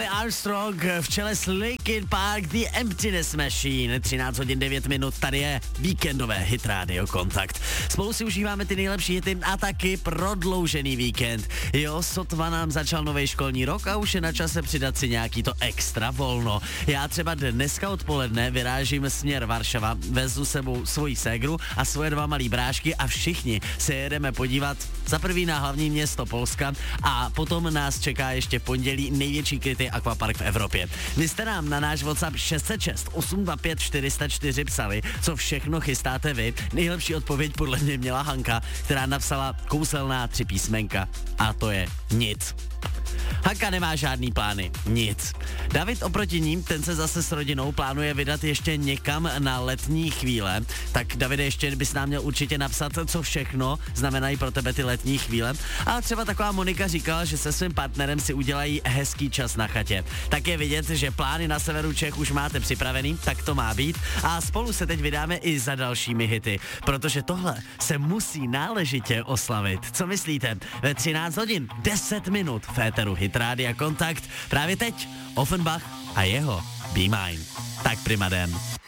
Armstrong v čele s Linkin Park, The Emptiness Machine, 13 hodin 9 minut, tady je víkendové Hit Radio Kontakt. Spolu si užíváme ty nejlepší hity a taky prodloužený víkend. Jo, sotva nám začal nový školní rok a už je na čase přidat si nějaký to extra volno. Já třeba dneska odpoledne vyrážím směr Varšava, vezu sebou svoji ségru a svoje 2 malý brášky a všichni se jedeme podívat za prvý na hlavní město Polska a potom nás čeká ještě v pondělí největší krytý akvapark v Evropě. Vy jste nám na náš WhatsApp 606 825 404 psali, co všechno chystáte vy. Nejlepší odpověď podle mě měla Hanka, která napsala kouzelná 3 písmenka a to je nic. Hanka nemá žádný plány, nic. David oproti ním, ten se zase s rodinou plánuje vydat ještě někam na letní chvíle. Tak Davide, ještě bys nám měl určitě napsat, co všechno znamenají pro tebe ty letní chvíle. A třeba taková Monika říkala, že se svým partnerem si udělají hezký čas na chatě. Tak je vidět, že plány na severu Čech už máte připravený, tak to má být. A spolu se teď vydáme i za dalšími hity, protože tohle se musí náležitě oslavit. Co myslíte? Ve 13 hodin 10 minut v éteru Hit Rádia Kontakt. Právě teď Offenbach a jeho Be Mine. Tak prima den.